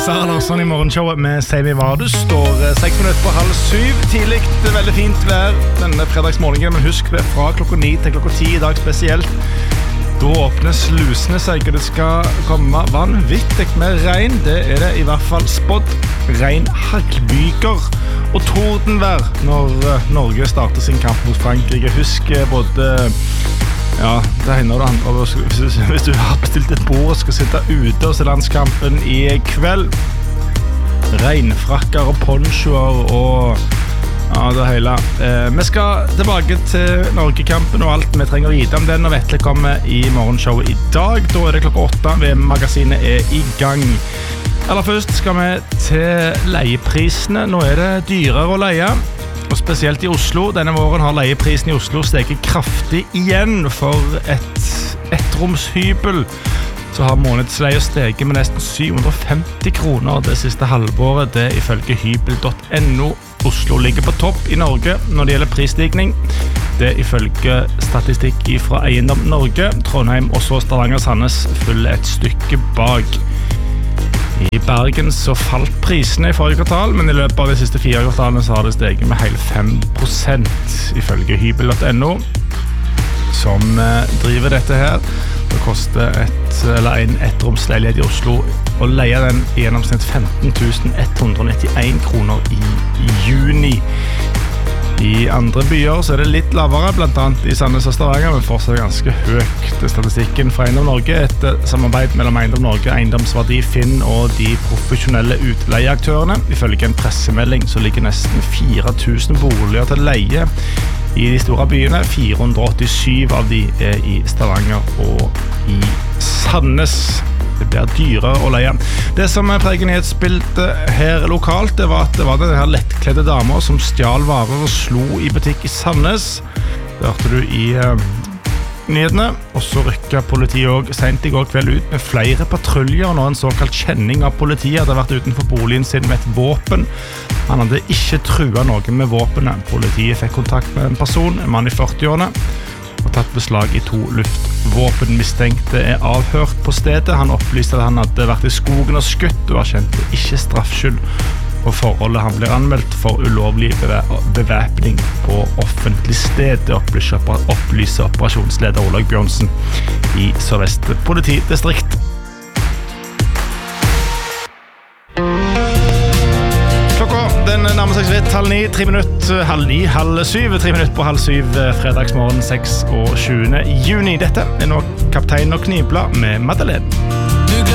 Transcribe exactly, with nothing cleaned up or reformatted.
Sara Larsson I morgenshowet med Si meg hva. Du står seks minutter på halv syv. Tidlig, veldig fint vær denne fredagsmorgenen, men husk det fra klokka ni til klokka ti I dag spesielt. Da åpner slusene seg, og det skal komme vanvittig med regn. Det er det I hvert fall spådd. Regn, haglbyger og tordenvær når Norge starter sin kamp mot Frankrike. Husk både... Ja, det hender det andre. Hvis, hvis du har bestilt et bord og skal sitte ute og se landskampen I kveld, regnfrakker og ponchoer og ja, det hele. Eh, vi skal tilbake til Norgekampen og alt vi trenger å vite om den, og Vetle kommer I morgenshowet I dag. Da er det klokka åtte, V M-magasinet er I gang. Aller først skal vi til leieprisene. Nå er det dyrere å leie. Og spesielt I Oslo. Denne våren har leieprisen I Oslo steget kraftig igjen for et ettromshybel. Så har månedsleie steget med nesten syv hundre og femti kroner det siste halvåret. Det ifølge hybel punktum no. Oslo ligger på topp I Norge når det gjelder prisstigning. Det ifølge statistikk fra Eiendom Norge. Trondheim og så Stavanger Sandnes følger et stykke bak. I Bergen så falt prisene I forrige kvartal, men I løpet av de siste fire kvartalene så har det steget med hele fem prosent ifølge hybel punktum no, som driver dette her. Det koster et, eller en ettromsleilighet I Oslo å leie den I gjennomsnitt femten tusen ett hundre og nittien kroner I juni. I andre byer så er det litt lavere, blant annet I Sandnes og Stavanger, men fortsatt ganske høyt. Statistikken fra Eiendom Norge etter samarbeid mellom Eiendom Norge, Eiendomsverdi, Finn og de profesjonelle utleieaktørene. Ifølge en pressemelding så ligger nesten fire tusen boliger til leie I de store byene. fire hundre og åttisyv av de er I Stavanger og I Sandnes. Det blir dyrere å leie. Det som preger nyhetsbildet her lokalt, det var at det var denne her lettkledde damer som stjal varer og slo I butikk I Sandnes. Det hørte du I uh, nyhetene. Og så rykket politiet også sent I går kveld ut med flere patruljer når en såkalt kjenning av politiet hadde vært utenfor boligen sin med et våpen. Han hadde ikke truet noen med våpenet. Politiet fikk kontakt med en person, en mann I førtiårene, og tatt beslag I to luftvåpen. Mistenkte er avhørt på stedet. Han opplyste at han hadde vært I skogen og skutt og erkjente ikke straffskyld. Og forholdet han blir anmeldt for ulovlig bevæpning på offentlig sted. Det opplyser, opplyser operasjonsleder Olaug Bjørnsen I Sør-Vest politidistrikt. Den nærmer seg så vidt halv ni, tre minutter, halv ni, halv syv, tre minutter på halv syv, fredagsmorgen seks og tjuende juni. Dette er nå Kaptein og Knivblad med Madeleine.